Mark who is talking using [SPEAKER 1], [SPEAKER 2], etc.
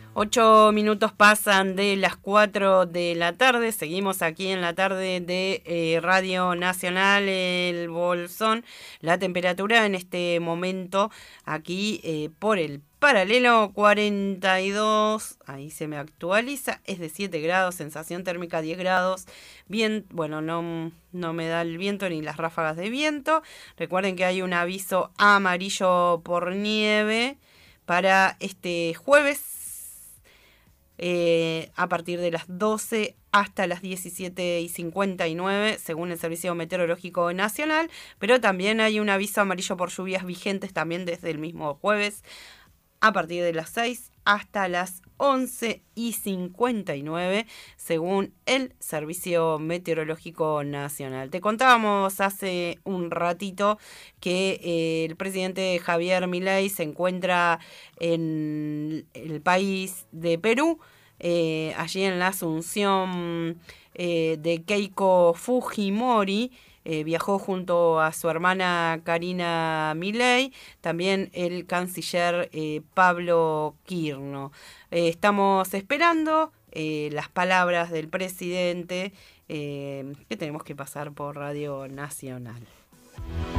[SPEAKER 1] 8 minutos pasan de las 4 de la tarde. Seguimos aquí en la tarde de Radio Nacional, el Bolsón. La temperatura en este momento aquí por el paralelo 42, ahí se me actualiza, es de 7 grados, sensación térmica 10 grados. Bien, bueno, no me da el viento ni las ráfagas de viento. Recuerden que hay un aviso amarillo por nieve para este jueves. A partir de las 12 hasta las 17:59, según el Servicio Meteorológico Nacional, pero también hay un aviso amarillo por lluvias vigentes también desde el mismo jueves, a partir de las 6 hasta las 11:59, según el Servicio Meteorológico Nacional. Te contábamos hace un ratito que el presidente Javier Milei se encuentra en el país de Perú, allí en la Asunción de Keiko Fujimori. Viajó junto a su hermana Karina Milei, también el canciller Pablo Quirno. Estamos esperando las palabras del presidente que tenemos que pasar por Radio Nacional.